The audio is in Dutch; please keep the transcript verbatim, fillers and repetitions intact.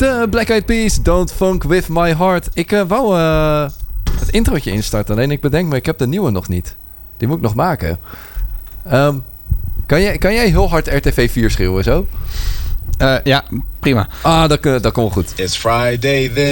De Black Eyed Peas, Don't Funk With My Heart. Ik uh, wou uh, het introotje instarten. Alleen ik bedenk me, ik heb de nieuwe nog niet. Die moet ik nog maken. Um, kan, jij, kan jij heel hard R T V vier schreeuwen zo? Uh, ja, prima. Ah, dat, dat komt wel goed. It's Friday then.